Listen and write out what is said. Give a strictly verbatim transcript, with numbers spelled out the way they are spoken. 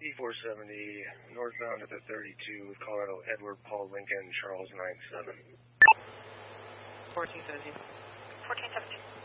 D four seventy, northbound at the thirty-two with Colorado Edward Paul Lincoln, Charles nine seven. fourteen seventeen. fourteen seventeen.